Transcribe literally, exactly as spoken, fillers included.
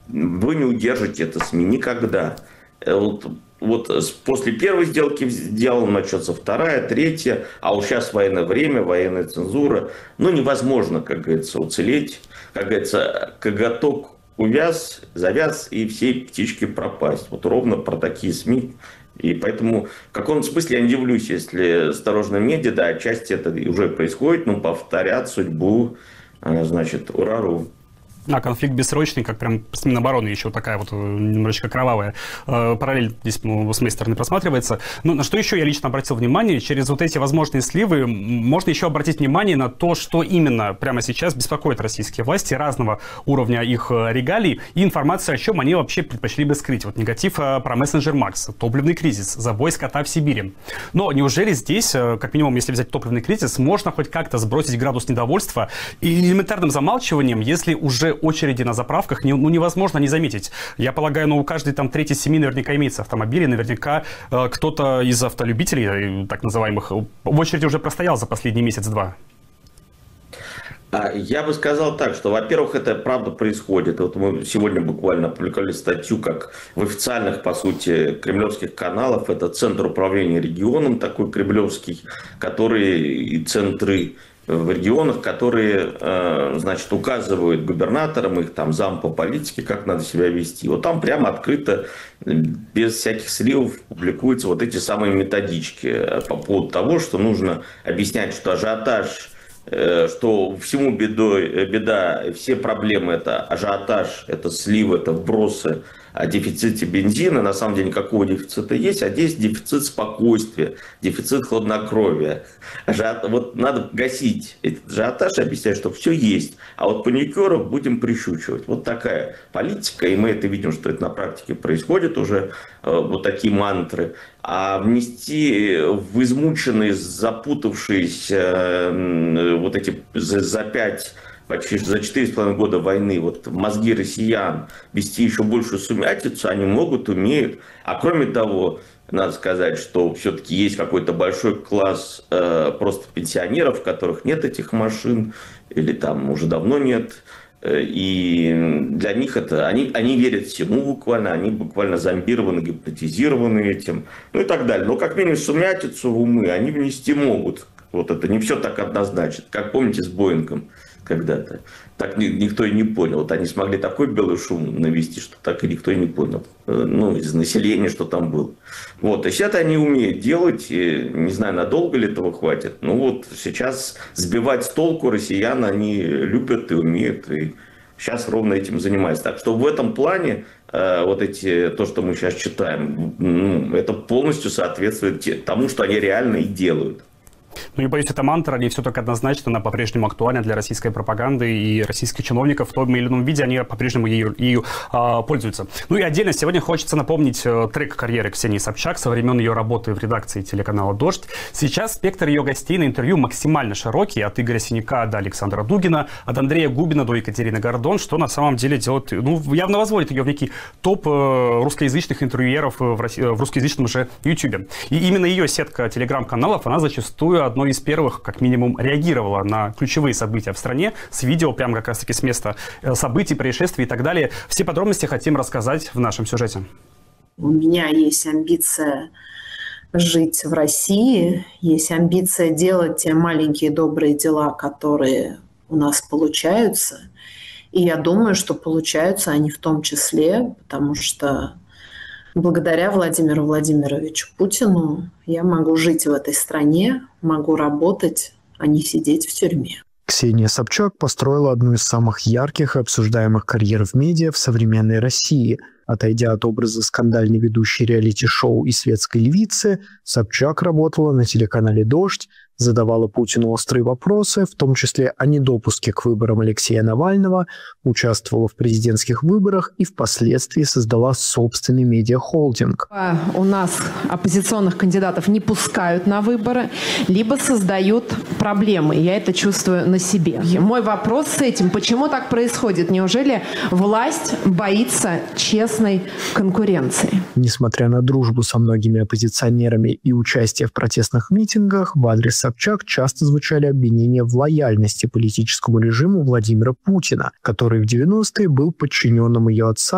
вы не удержите это СМИ никогда. Вот, вот после первой сделки сделал, начнется вторая, третья, а уж сейчас военное время, военная цензура. Ну, невозможно, как говорится, уцелеть. Как говорится, коготок увяз, завяз, и все птички пропасть. Вот ровно про такие СМИ. И поэтому в каком-то смысле я не удивлюсь, если осторожно медиа, да, отчасти это уже происходит, но повторят судьбу, значит, УРАРУ. А конфликт бессрочный, как прям с Минобороны, еще такая вот немножечко кровавая э, параллель здесь ну, с моей стороны просматривается. Ну, на что еще я лично обратил внимание, через вот эти возможные сливы можно еще обратить внимание на то, что именно прямо сейчас беспокоит российские власти, разного уровня их регалий, и информацию, о чем они вообще предпочли бы скрыть. Вот негатив про мессенджер Макс, топливный кризис, забой скота в Сибири. Но неужели здесь, как минимум, если взять топливный кризис, можно хоть как-то сбросить градус недовольства и элементарным замалчиванием, если уже очереди на заправках не, ну, невозможно не заметить. Я полагаю, ну, у каждой там третьей семьи наверняка имеется автомобиль, и наверняка э, кто-то из автолюбителей, так называемых, в очереди уже простоял за последний месяц-два. Я бы сказал так, что, во-первых, это правда происходит. Вот мы сегодня буквально опубликовали статью, как в официальных, по сути, кремлевских каналах. Это Центр управления регионом такой кремлевский, который и центры в регионах, которые, значит, указывают губернаторам, их там зам по политике, как надо себя вести. Вот там прямо открыто, без всяких сливов, публикуются вот эти самые методички по поводу того, что нужно объяснять, что ажиотаж, что всему бедой, беда, все проблемы — это ажиотаж, это сливы, это вбросы о дефиците бензина. На самом деле никакого дефицита есть, а здесь дефицит спокойствия, дефицит хладнокровия. Ажиот... Вот надо гасить этот ажиотаж и объяснять, что все есть, а вот паникеров будем прищучивать. Вот такая политика, и мы это видим, что это на практике происходит уже, вот такие мантры. А внести в измученные, запутавшиеся вот эти за пять, почти за четыре с половиной года войны вот мозги россиян, вести еще большую сумятицу, они могут, умеют. А кроме того, надо сказать, что все-таки есть какой-то большой класс э, просто пенсионеров, у которых нет этих машин, или там уже давно нет. И для них это, они, они верят всему буквально, они буквально зомбированы, гипнотизированы этим, ну и так далее. Но как минимум сумятицу в умы они внести могут. Вот это не все так однозначно. Как помните с Боингом когда-то. Так никто и не понял. Вот они смогли такой белый шум навести, что так и никто и не понял. Ну, из населения, что там было. Вот. И сейчас они умеют делать. И не знаю, надолго ли этого хватит. Ну вот сейчас сбивать с толку россиян они любят и умеют. И сейчас ровно этим занимаются. Так что в этом плане вот эти, то, что мы сейчас читаем, ну, это полностью соответствует тому, что они реально и делают. Ну, не боюсь, эта мантра, не все так однозначно, она по-прежнему актуальна для российской пропаганды, и российских чиновников в том или ином виде, они по-прежнему ею, ею а, пользуются. Ну и отдельно сегодня хочется напомнить трек карьеры Ксении Собчак со времен ее работы в редакции телеканала «Дождь». Сейчас спектр ее гостей на интервью максимально широкий, от Игоря Синяка до Александра Дугина, от Андрея Губина до Екатерины Гордон, что на самом деле делает, ну, явно возводит ее в некий топ русскоязычных интервьюеров в, России, в русскоязычном же YouTube. И именно ее сетка телеграм-каналов, она зачастую одной из первых, как минимум, реагировала на ключевые события в стране с видео, прямо как раз-таки с места событий, происшествий и так далее. Все подробности хотим рассказать в нашем сюжете. У меня есть амбиция жить в России, есть амбиция делать те маленькие добрые дела, которые у нас получаются. И я думаю, что получаются они в том числе, потому что благодаря Владимиру Владимировичу Путину я могу жить в этой стране, могу работать, а не сидеть в тюрьме. Ксения Собчак построила одну из самых ярких и обсуждаемых карьер в медиа в современной России. Отойдя от образа скандальной ведущей реалити-шоу и светской львицы, Собчак работала на телеканале «Дождь», задавала Путину острые вопросы, в том числе о недопуске к выборам Алексея Навального, участвовала в президентских выборах и впоследствии создала собственный медиахолдинг. У нас оппозиционных кандидатов не пускают на выборы, либо создают проблемы. Я это чувствую на себе. Мой вопрос с этим: почему так происходит? Неужели власть боится честной конкуренции? Несмотря на дружбу со многими оппозиционерами и участие в протестных митингах, в адрес Собчак часто звучали обвинения в лояльности политическому режиму Владимира Путина, который в девяностые был подчиненным ее отца